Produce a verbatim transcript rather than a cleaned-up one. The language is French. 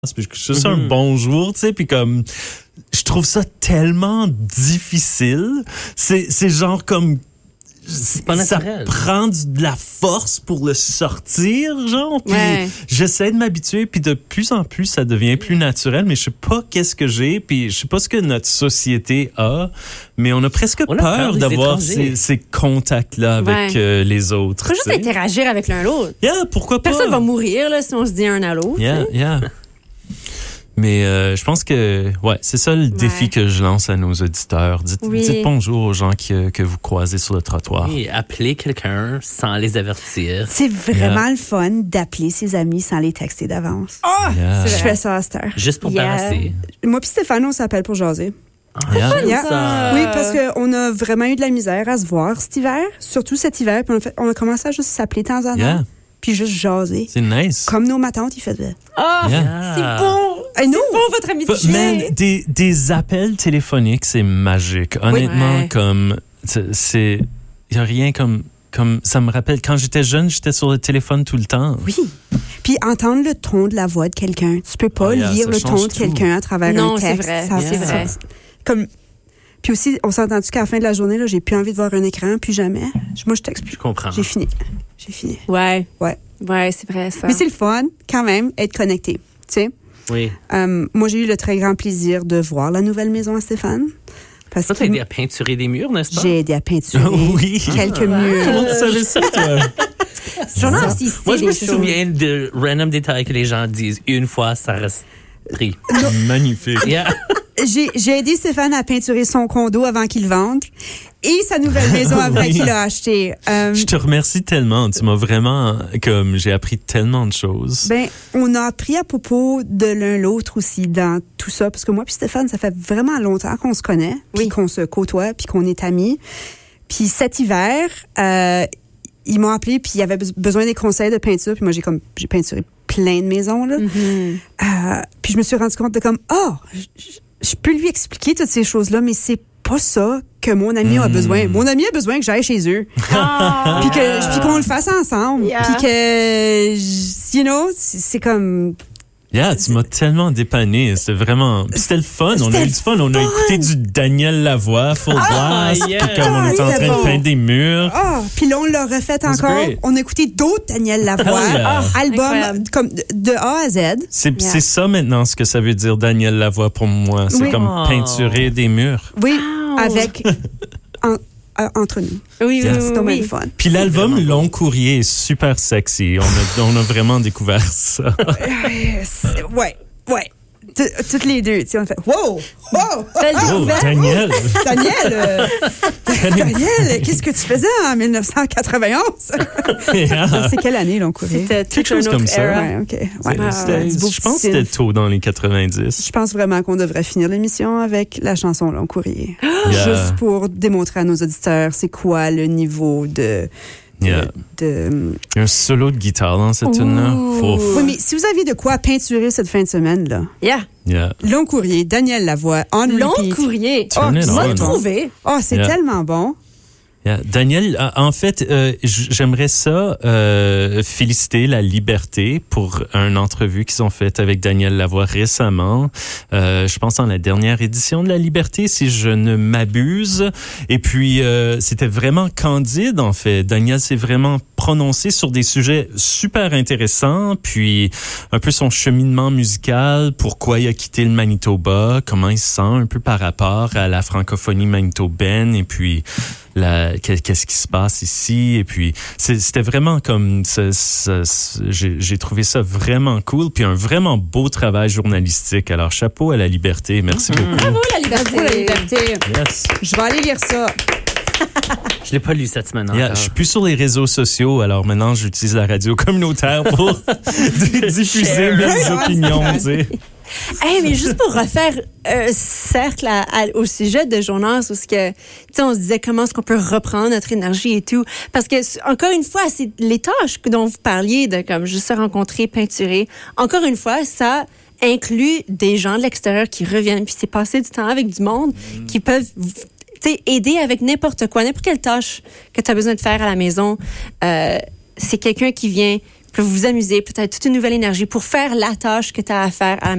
puis je suis mm-hmm. un bonjour, tu sais, puis comme je trouve ça tellement difficile. C'est c'est genre comme c'est pas ça naturel. Prend de la force pour le sortir, genre. Puis ouais. j'essaie de m'habituer, puis de plus en plus ça devient plus naturel. Mais je sais pas qu'est-ce que j'ai, puis je sais pas ce que notre société a. Mais on a presque on a peur, peur d'avoir ces, ces contacts-là avec ouais. euh, les autres. Faut juste t'sais. interagir avec l'un l'autre. Yeah, pourquoi pas. Personne va mourir là si on se dit un à l'autre. Yeah, t'sais. yeah. Mais euh, je pense que ouais, c'est ça le ouais. défi que je lance à nos auditeurs. Dites, oui. dites bonjour aux gens qui, que vous croisez sur le trottoir. Oui, appelez quelqu'un sans les avertir. C'est vraiment yeah. le fun d'appeler ses amis sans les texter d'avance. Oh, yeah. Je fais ça à cette heure. Juste pour yeah. passer. Moi puis Stéphane, on s'appelle pour jaser. Ah, yeah. Yeah. Ça. Oui, parce qu'on a vraiment eu de la misère à se voir cet hiver, surtout cet hiver. Puis on a, fait, on a commencé à juste s'appeler de temps en temps. Yeah. Puis juste jaser. C'est nice. Comme nos matantes, ils faisaient. Ah, oh, yeah. c'est bon! C'est nous. bon, votre amitié! Man, des, des appels téléphoniques, c'est magique. Honnêtement, ouais. comme... c'est... Il n'y a rien comme... Comme ça me rappelle, quand j'étais jeune, j'étais sur le téléphone tout le temps. Oui. Puis entendre le ton de la voix de quelqu'un. Tu peux pas oh, yeah, lire le ton de quelqu'un à travers non, un texte. C'est vrai. Ça, yeah. c'est vrai. Comme... Puis aussi, on s'est entendu qu'à la fin de la journée, là, j'ai plus envie de voir un écran, plus jamais. Moi, je texte plus. Je comprends. J'ai fini. J'ai fini. Ouais. Ouais. Ouais, c'est vrai, ça. Mais c'est le fun, quand même, être connecté. Tu sais? Oui. Um, moi, j'ai eu le très grand plaisir de voir la nouvelle maison à Stéphane. Parce Toi, t'as aidé à peinturer des murs, n'est-ce pas? J'ai aidé à peinturer oui. quelques ah. murs. Comment tu savais ça, toi? J'en ai assisté. Moi, je me choses. souviens de random détails que les gens disent une fois, ça reste pris. Magnifique. Yeah. J'ai, j'ai aidé Stéphane à peinturer son condo avant qu'il le vende et sa nouvelle maison après oui. qu'il l'a acheté. Um, je te remercie tellement. Tu m'as vraiment, comme, j'ai appris tellement de choses. Ben, on a appris à propos de l'un l'autre aussi dans tout ça. Parce que moi puis Stéphane, ça fait vraiment longtemps qu'on se connaît, puis oui. qu'on se côtoie, puis qu'on est amis. Puis cet hiver, euh, ils m'ont appelé, puis ils avaient besoin des conseils de peinture. Puis moi, j'ai comme, j'ai peinturé plein de maisons, là. Mm-hmm. Euh, puis je me suis rendu compte de comme, oh, je peux lui expliquer toutes ces choses-là, mais c'est pas ça que mon ami mmh. a besoin. Mon ami a besoin que j'aille chez eux. Oh. puis, que, puis qu'on le fasse ensemble. Yeah. Puis que, you know, c'est, c'est comme... Yeah, tu m'as tellement dépanné. C'était vraiment... C'était le fun. C'était on a eu du fun. On a fun. écouté du Daniel Lavoie, Full ah, Blast. Yeah. Puis comme on était en train bon. de peindre des murs. Ah, puis là, on l'a refait encore. Great. On a écouté d'autres Daniel Lavoie. Ah, album incroyable. comme de, de A à Z. C'est, yeah. c'est ça maintenant ce que ça veut dire Daniel Lavoie pour moi. C'est oui. comme oh. peinturer des murs. Oui, wow. avec... en, euh, entre nous. Oui, yeah. oui, c'est oui. le fun. Puis l'album Long Courrier est super sexy. On a, on a vraiment découvert ça. ouais, ouais. Toutes les deux, tu sais, on fait wow, wow, oh, Daniel, Daniel, euh, Daniel, qu'est-ce que tu faisais en dix-neuf cent quatre-vingt-onze? Yeah. C'est quelle année, Long Courrier? C'était quelque chose comme ça. Ouais, ok. Ouais. C'était, je pense que c'était tôt dans les quatre-vingt-dix. Je pense vraiment qu'on devrait finir l'émission avec la chanson Long Courrier, yeah. juste pour démontrer à nos auditeurs c'est quoi le niveau de. De, yeah. de... Il y a un solo de guitare dans cette tune-là. Oui, mais si vous aviez de quoi peinturer cette fin de semaine-là. Yeah. Yeah. Long Courrier, Daniel Lavoie, on repeat. Long Courrier. Turn oh, it tu vas on. le trouver. Oh, c'est yeah. tellement bon. Yeah. Daniel, en fait, euh, j'aimerais ça euh, féliciter La Liberté pour une entrevue qu'ils ont faite avec Daniel Lavoie récemment. Euh, je pense dans la dernière édition de La Liberté, si je ne m'abuse. Et puis, euh, c'était vraiment candide, en fait. Daniel s'est vraiment prononcé sur des sujets super intéressants, puis un peu son cheminement musical, pourquoi il a quitté le Manitoba, comment il se sent un peu par rapport à la francophonie manitobaine, et puis la, qu'est-ce qui se passe ici, et puis c'était vraiment comme ça, ça, j'ai, j'ai trouvé ça vraiment cool, puis un vraiment beau travail journalistique. Alors chapeau à La Liberté, merci mmh. beaucoup. Bravo La Liberté, Bravo, La Liberté. Yes. Je vais aller lire ça. Je l'ai pas lu cette semaine. Yeah, je suis plus sur les réseaux sociaux, alors maintenant j'utilise la radio communautaire pour diffuser mes opinions, tu sais. Hey, mais juste pour refaire un euh, cercle à, à, au sujet de Jonas, où que, tu sais, on se disait comment est-ce qu'on peut reprendre notre énergie et tout. Parce que, encore une fois, c'est les tâches dont vous parliez, de comme juste se rencontrer, peinturer. Encore une fois, ça inclut des gens de l'extérieur qui reviennent, puis c'est passer du temps avec du monde mmh. qui peuvent, tu sais, aider avec n'importe quoi, n'importe quelle tâche que tu as besoin de faire à la maison. Euh, c'est quelqu'un qui vient puis vous vous amusez, peut-être toute une nouvelle énergie pour faire la tâche que tu as à faire à la